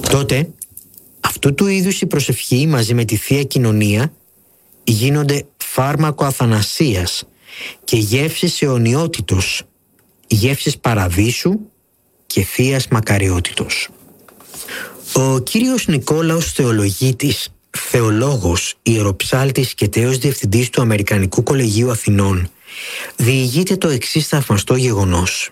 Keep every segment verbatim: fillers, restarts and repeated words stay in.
Τότε αυτού του είδους η προσευχή μαζί με τη Θεία Κοινωνία γίνονται φάρμακο αθανασίας και γεύσεις αιωνιότητος, γεύσεις παραδείσου και θείας μακαριότητος. Ο κύριος Νικόλαος Θεολογίτης, θεολόγος, ιεροψάλτης και τέος διευθυντής του Αμερικανικού Κολεγίου Αθηνών, διηγείται το εξής θαυμαστό γεγονός.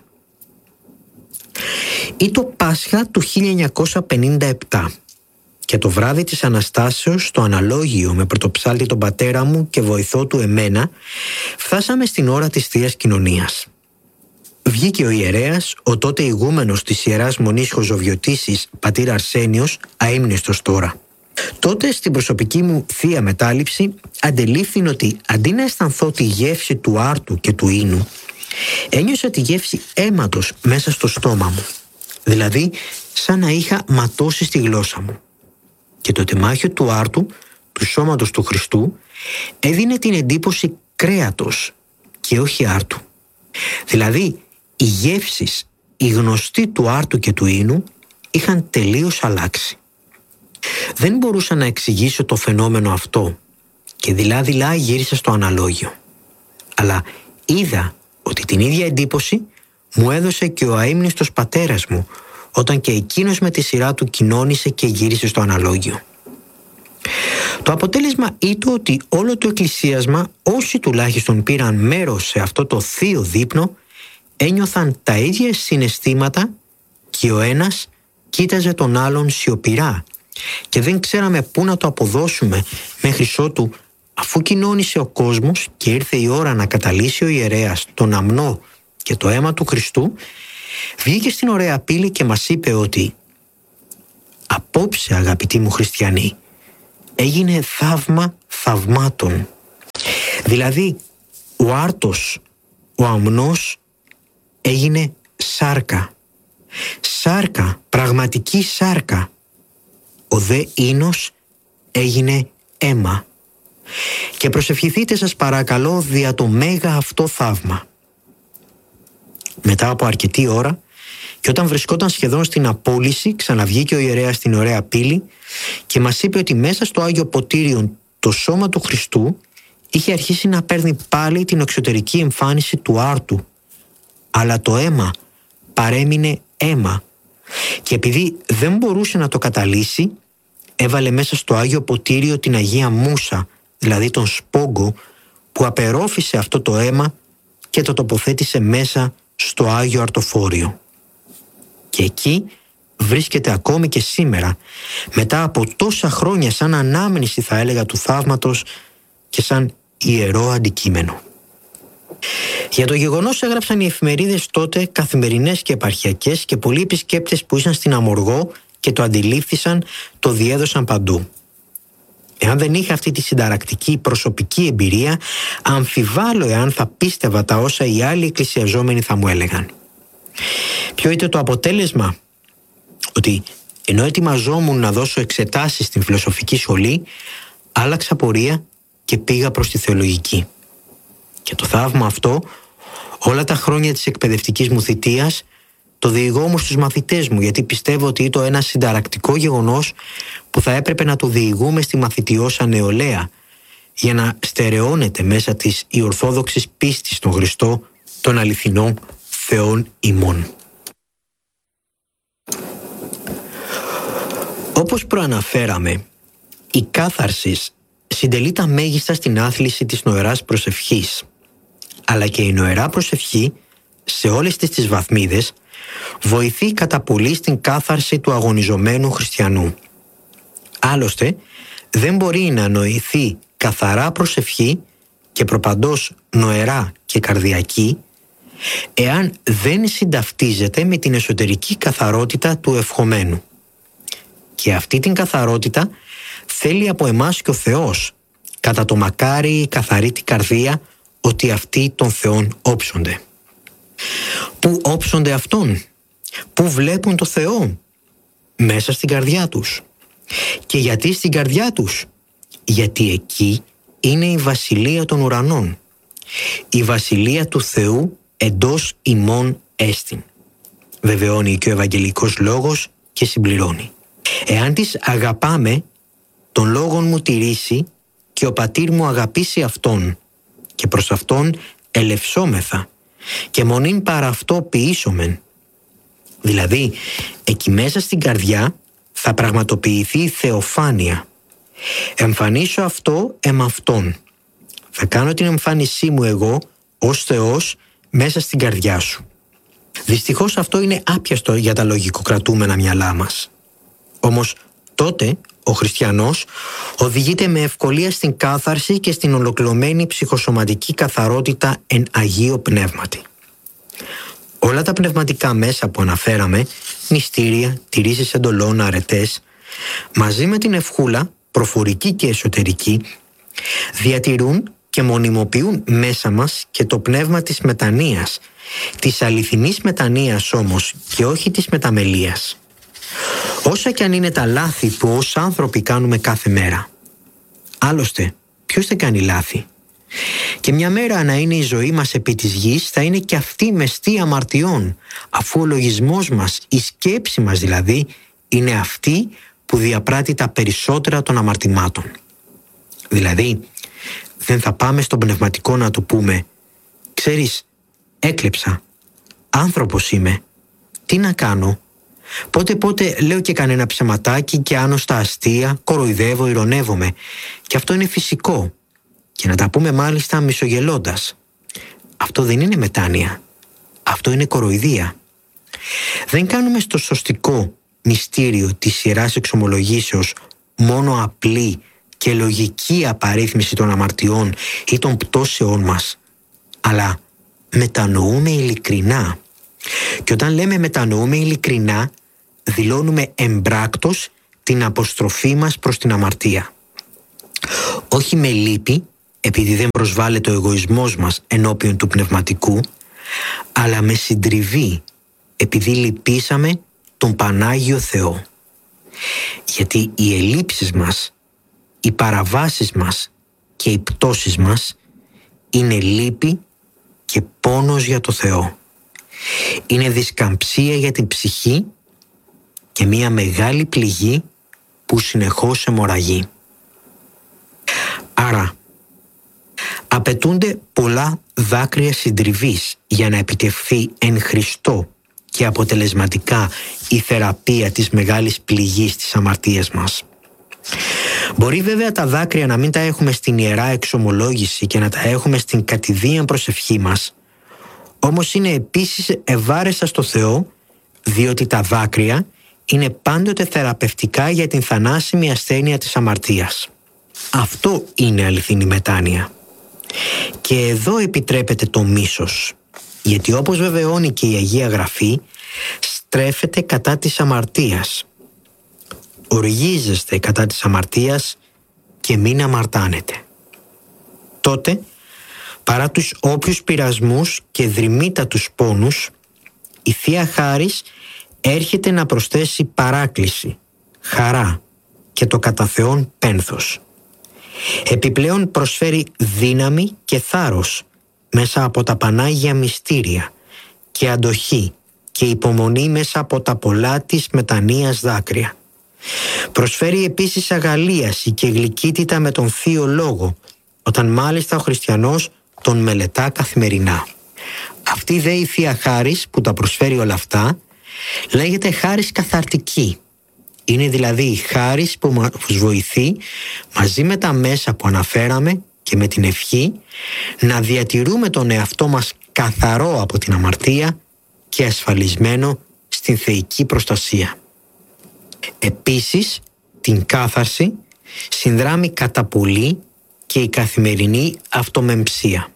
Ή το Πάσχα του χίλια εννιακόσια πενήντα επτά και το βράδυ της Αναστάσεως στο αναλόγιο με πρωτοψάλτη τον πατέρα μου και βοηθό του εμένα, φτάσαμε στην ώρα της Θείας Κοινωνίας. Βγήκε ο ιερέας, ο τότε ηγούμενος της Ιεράς Μονής Χωζοβιωτήσης, πατήρ Αρσένιος, αείμνηστος τώρα. Τότε στην προσωπική μου θεία μετάληψη αντελήφθην ότι αντί να αισθανθώ τη γεύση του άρτου και του ίνου, ένιωσα τη γεύση αίματος μέσα στο στόμα μου, δηλαδή σαν να είχα ματώσει στη γλώσσα μου. Και το τεμάχιο του άρτου, του σώματος του Χριστού, έδινε την εντύπωση κρέατος και όχι άρτου. Δηλαδή, οι γεύσεις, οι γνωστοί του άρτου και του ίνου, είχαν τελείως αλλάξει. Δεν μπορούσα να εξηγήσω το φαινόμενο αυτό και δειλά-δειλά γύρισα στο αναλόγιο. Αλλά είδα ότι την ίδια εντύπωση μου έδωσε και ο αείμνηστος πατέρας μου, όταν και εκείνος με τη σειρά του κοινώνησε και γύρισε στο αναλόγιο. Το αποτέλεσμα ήταν ότι όλο το εκκλησίασμα, όσοι τουλάχιστον πήραν μέρος σε αυτό το θείο δείπνο, ένιωθαν τα ίδια συναισθήματα και ο ένας κοίταζε τον άλλον σιωπηρά και δεν ξέραμε πού να το αποδώσουμε μέχρι ότου, αφού κοινώνησε ο κόσμος και ήρθε η ώρα να καταλύσει ο ιερέας τον αμνό και το αίμα του Χριστού, βγήκε στην ωραία πύλη και μας είπε ότι «Απόψε, αγαπητοί μου χριστιανοί, έγινε θαύμα θαυμάτων». Δηλαδή, ο άρτος, ο αμνός έγινε σάρκα. Σάρκα, πραγματική σάρκα. Ο δε ίνος έγινε αίμα. Και προσευχηθείτε σας παρακαλώ δια το μέγα αυτό θαύμα. Μετά από αρκετή ώρα και όταν βρισκόταν σχεδόν στην απόλυση, ξαναβγήκε ο ιερέας στην ωραία πύλη και μας είπε ότι μέσα στο Άγιο Ποτήριον το σώμα του Χριστού είχε αρχίσει να παίρνει πάλι την εξωτερική εμφάνιση του άρτου, αλλά το αίμα παρέμεινε αίμα και επειδή δεν μπορούσε να το καταλύσει, έβαλε μέσα στο Άγιο Ποτήριο την Αγία Μούσα, δηλαδή τον σπόγκο που απερόφησε αυτό το αίμα και το τοποθέτησε μέσα στο Άγιο Αρτοφόριο. Και εκεί βρίσκεται ακόμη και σήμερα, μετά από τόσα χρόνια, σαν ανάμνηση θα έλεγα του θαύματος και σαν ιερό αντικείμενο. Για το γεγονός έγραψαν οι εφημερίδες τότε, καθημερινές και επαρχιακές, και πολλοί επισκέπτες που ήσαν στην Αμοργό και το αντιλήφθησαν, το διέδωσαν παντού. Εάν δεν είχα αυτή τη συνταρακτική προσωπική εμπειρία, αμφιβάλλω εάν θα πίστευα τα όσα οι άλλοι εκκλησιαζόμενοι θα μου έλεγαν. Ποιο ήταν το αποτέλεσμα? Ότι ενώ ετοιμαζόμουν να δώσω εξετάσεις στην φιλοσοφική σχολή, άλλαξα πορεία και πήγα προς τη θεολογική. Και το θαύμα αυτό, όλα τα χρόνια της εκπαιδευτικής μου θητείας, το διηγώ όμως στους μαθητές μου, γιατί πιστεύω ότι ήταν ένα συνταρακτικό γεγονός που θα έπρεπε να το διηγούμε στη μαθητιώσα νεολαία, για να στερεώνεται μέσα της η ορθόδοξης πίστη στον Χριστό, των αληθινών Θεών ημών. Όπως προαναφέραμε, η κάθαρσης συντελεί τα μέγιστα στην άθληση της νοεράς προσευχής, αλλά και η νοερά προσευχή σε όλες τις τις βαθμίδες βοηθεί κατά πολύ στην κάθαρση του αγωνιζομένου χριστιανού. Άλλωστε, δεν μπορεί να νοηθεί καθαρά προσευχή και προπαντός νοερά και καρδιακή, εάν δεν συνταυτίζεται με την εσωτερική καθαρότητα του ευχομένου. Και αυτή την καθαρότητα θέλει από εμάς και ο Θεός, κατά το μακάρι η καθαρή την καρδία, ότι αυτοί των Θεών όψονται. Πού όψονται Αυτόν? Πού βλέπουν το Θεό? Μέσα στην καρδιά τους. Και γιατί στην καρδιά τους? Γιατί εκεί είναι η βασιλεία των ουρανών. Η βασιλεία του Θεού εντός ημών έστιν. Βεβαιώνει και ο Ευαγγελικός Λόγος και συμπληρώνει. Εάν τις αγαπάμε, τον λόγον μου τηρήσει και ο πατήρ μου αγαπήσει αυτόν και προς αυτόν ελευσόμεθα και μονήν παρά αυτό ποιήσομεν. Δηλαδή, εκεί μέσα στην καρδιά θα πραγματοποιηθεί η θεοφάνεια. Εμφανίσω αυτό εμ' αυτόν. Θα κάνω την εμφάνισή μου εγώ ως Θεός μέσα στην καρδιά σου. Δυστυχώς αυτό είναι άπιαστο για τα λογικοκρατούμενα μυαλά μας. Όμως τότε ο χριστιανός οδηγείται με ευκολία στην κάθαρση και στην ολοκληρωμένη ψυχοσωματική καθαρότητα εν Αγίο Πνεύματι. Όλα τα πνευματικά μέσα που αναφέραμε, μυστήρια, τηρήσεις εντολών, αρετές, μαζί με την ευχούλα, προφορική και εσωτερική, διατηρούν και μονιμοποιούν μέσα μας και το πνεύμα της μετανοίας, της αληθινής μετανοίας όμως και όχι της μεταμελίας. Όσα κι αν είναι τα λάθη που ως άνθρωποι κάνουμε κάθε μέρα. Άλλωστε, ποιος δεν κάνει λάθη? Και μια μέρα να είναι η ζωή μας επί της γης θα είναι και αυτή μεστή αμαρτιών, αφού ο λογισμός μας, η σκέψη μας δηλαδή, είναι αυτή που διαπράττει τα περισσότερα των αμαρτημάτων. Δηλαδή, δεν θα πάμε στον πνευματικό να του πούμε «Ξέρεις, έκλεψα, άνθρωπος είμαι, τι να κάνω?» Πότε πότε λέω και κανένα ψεματάκι και άνοστα αστεία, κοροϊδεύω, ειρωνεύομαι. Και αυτό είναι φυσικό. Και να τα πούμε μάλιστα μισογελώντας. Αυτό δεν είναι μετάνοια. Αυτό είναι κοροϊδία. Δεν κάνουμε στο σωστικό μυστήριο της Ιεράς Εξομολογήσεως μόνο απλή και λογική απαρίθμηση των αμαρτιών ή των πτώσεών μας, αλλά μετανοούμε ειλικρινά. Και όταν λέμε μετανοούμε ειλικρινά, δηλώνουμε εμπράκτος την αποστροφή μας προς την αμαρτία. Όχι με λύπη, επειδή δεν προσβάλλεται ο εγωισμός μας ενώπιον του πνευματικού, αλλά με συντριβή, επειδή λυπήσαμε τον Πανάγιο Θεό. Γιατί οι ελλείψεις μας, οι παραβάσεις μας και οι πτώσεις μας είναι λύπη και πόνος για το Θεό. Είναι δισκαμψία για την ψυχή και μια μεγάλη πληγή που συνεχώς αιμορραγεί. Άρα, απαιτούνται πολλά δάκρυα συντριβής για να επιτευχθεί εν Χριστώ και αποτελεσματικά η θεραπεία της μεγάλης πληγής της αμαρτίας μας. Μπορεί βέβαια τα δάκρυα να μην τα έχουμε στην Ιερά Εξομολόγηση και να τα έχουμε στην κατηδίαν προσευχή μας, όμως είναι επίσης ευάρεστα στο Θεό, διότι τα δάκρυα είναι πάντοτε θεραπευτικά για την θανάσιμη ασθένεια της αμαρτίας. Αυτό είναι αληθινή μετάνοια. Και εδώ επιτρέπεται το μίσος, γιατί όπως βεβαιώνει και η Αγία Γραφή, στρέφεται κατά της αμαρτίας. Οργίζεστε κατά της αμαρτίας και μην αμαρτάνετε. Τότε, παρά τους όποιους πειρασμούς και δρυμύτατους πόνους, η Θεία Χάρις έρχεται να προσθέσει παράκληση, χαρά και το κατά Θεόν πένθος. Επιπλέον προσφέρει δύναμη και θάρρος μέσα από τα Πανάγια μυστήρια και αντοχή και υπομονή μέσα από τα πολλά της μετανοίας δάκρυα. Προσφέρει επίσης αγαλίαση και γλυκύτητα με τον Θείο Λόγο, όταν μάλιστα ο χριστιανός τον μελετά καθημερινά. Αυτή δε η Θεία Χάρις που τα προσφέρει όλα αυτά λέγεται χάρις καθαρτική. Είναι δηλαδή η χάρις που μας βοηθεί μαζί με τα μέσα που αναφέραμε και με την ευχή να διατηρούμε τον εαυτό μας καθαρό από την αμαρτία και ασφαλισμένο στην θεϊκή προστασία. Επίσης, την κάθαρση συνδράμει κατά πολύ και η καθημερινή αυτομεμψία.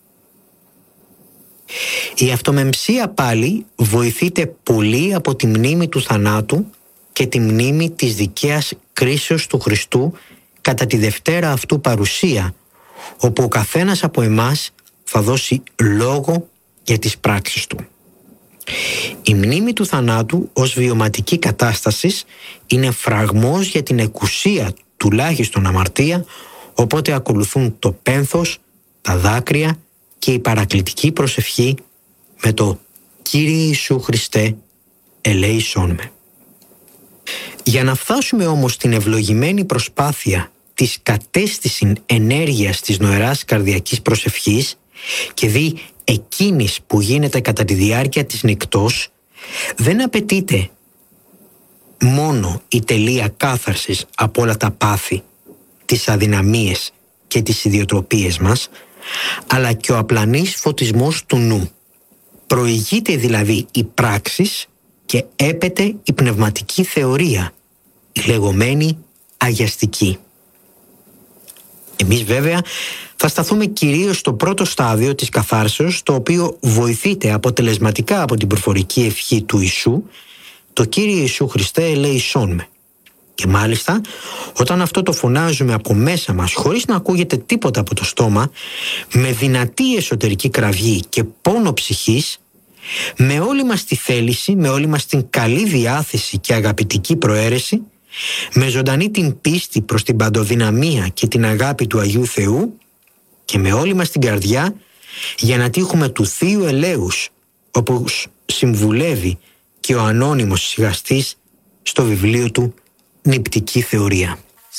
Η αυτομεμψία πάλι βοηθείται πολύ από τη μνήμη του θανάτου και τη μνήμη της δικαίας κρίσεως του Χριστού κατά τη Δευτέρα αυτού παρουσία, όπου ο καθένας από εμάς θα δώσει λόγο για τις πράξεις του. Η μνήμη του θανάτου ως βιωματική κατάσταση είναι φραγμός για την εκουσία τουλάχιστον αμαρτία, οπότε ακολουθούν το πένθος, τα δάκρυα και η παρακλητική προσευχή με το «Κύριε Ιησού Χριστέ, ελέησόν με». Για να φτάσουμε όμως στην ευλογημένη προσπάθεια της κατέστησης ενέργειας της νοεράς καρδιακής προσευχής και δι εκείνης που γίνεται κατά τη διάρκεια της νυκτός, δεν απαιτείται μόνο η τελεία κάθαρσης από όλα τα πάθη, τις αδυναμίες και τις ιδιοτροπίες μας, αλλά και ο απλανής φωτισμός του νου. Προηγείται δηλαδή η πράξης και έπεται η πνευματική θεωρία, η λεγόμενη αγιαστική. Εμείς βέβαια θα σταθούμε κυρίως στο πρώτο στάδιο της καθάρσεως, το οποίο βοηθείται αποτελεσματικά από την προφορική ευχή του Ιησού, το «Κύριε Ιησού Χριστέ, ελέησόν με». Και μάλιστα, όταν αυτό το φωνάζουμε από μέσα μας, χωρίς να ακούγεται τίποτα από το στόμα, με δυνατή εσωτερική κραυγή και πόνο ψυχής, με όλη μας τη θέληση, με όλη μας την καλή διάθεση και αγαπητική προαίρεση, με ζωντανή την πίστη προς την παντοδυναμία και την αγάπη του Αγίου Θεού και με όλη μας την καρδιά για να τύχουμε του Θείου ελέους, όπως συμβουλεύει και ο ανώνυμος συγχαστής στο βιβλίο του «Νηπτική Θεωρία».